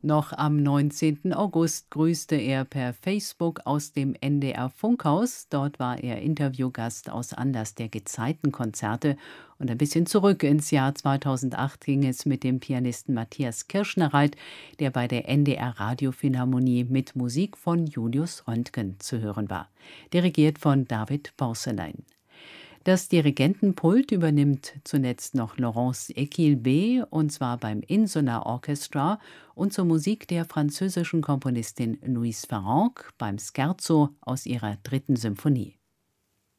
Noch am 19. August grüßte er per Facebook aus dem NDR-Funkhaus. Dort war er Interviewgast aus Anlass der Gezeitenkonzerte. Und ein bisschen zurück ins Jahr 2008 ging es mit dem Pianisten Matthias Kirschnereit, der bei der NDR-Radiophilharmonie mit Musik von Julius Röntgen zu hören war. Dirigiert von David Porcelein. Das Dirigentenpult übernimmt zunächst noch Laurence Equilbé, und zwar beim Insular Orchestra und zur Musik der französischen Komponistin Louise Farrenc beim Scherzo aus ihrer 3. Symphonie.